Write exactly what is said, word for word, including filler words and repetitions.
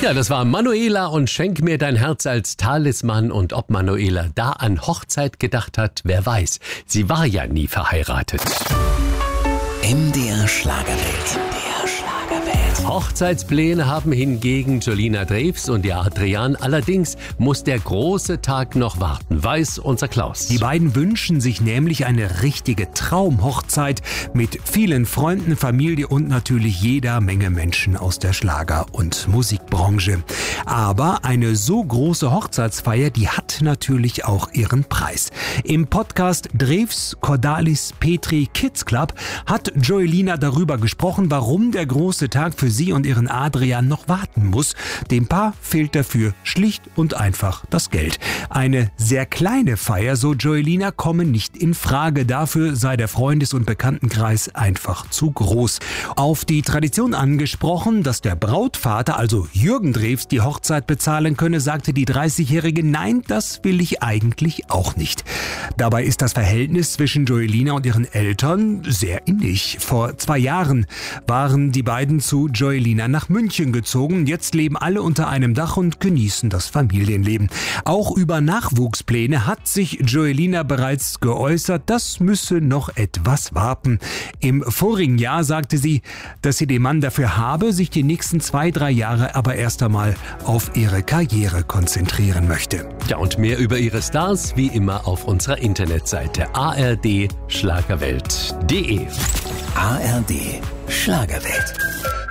Ja, das war Manuela und Schenk mir dein Herz als Talisman. Und ob Manuela da an Hochzeit gedacht hat, wer weiß. Sie war ja nie verheiratet. M D R Schlagerwelt. Hochzeitspläne haben hingegen Jolina Drews und ihr Adrian. Allerdings muss der große Tag noch warten, weiß unser Klaus. Die beiden wünschen sich nämlich eine richtige Traumhochzeit mit vielen Freunden, Familie und natürlich jeder Menge Menschen aus der Schlager- und Musikbranche. Aber eine so große Hochzeitsfeier, die hat natürlich auch ihren Preis. Im Podcast Drews, Cordalis, Petri Kids Club hat Jolina darüber gesprochen, warum der große Tag für sie und ihren Adrian noch warten muss. Dem Paar fehlt dafür schlicht und einfach das Geld. Eine sehr kleine Feier, so Jolina, komme nicht in Frage. Dafür sei der Freundes- und Bekanntenkreis einfach zu groß. Auf die Tradition angesprochen, dass der Brautvater, also Jürgen Drews, die Hochzeit bezahlen könne, sagte die dreißigjährige, nein, das will ich eigentlich auch nicht. Dabei ist das Verhältnis zwischen Jolina und ihren Eltern sehr innig. Vor zwei Jahren waren die beiden zu Jolina nach München gezogen. Jetzt leben alle unter einem Dach und genießen das Familienleben. Auch über Nachwuchspläne hat sich Jolina bereits geäußert. Das müsse noch etwas warten. Im vorigen Jahr sagte sie, dass sie den Mann dafür habe, sich die nächsten zwei, drei Jahre aber erst einmal auf ihre Karriere konzentrieren möchte. Ja, und mehr über ihre Stars wie immer auf unserer Internetseite a r d schlagerwelt punkt d e. A R D Schlagerwelt.